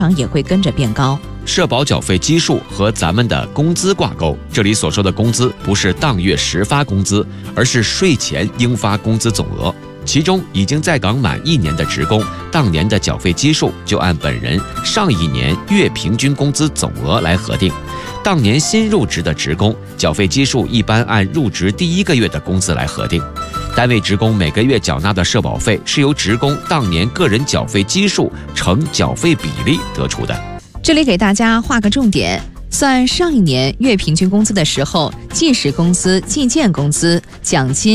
也会跟着变高。 社保缴费基数和咱们的工资挂钩，这里所说的工资不是当月实发工资，而是税前应发工资总额。其中已经在岗满1年的职工，当年的缴费基数就按本人上一年月平均工资总额来核定。当年新入职的职工，缴费基数一般按入职第1个月的工资来核定。单位职工每个月缴纳的社保费是由职工当年个人缴费基数乘缴费比例得出的。 这里给大家划个重点，算上一年月平均工资的时候，计时工资、计件工资、奖金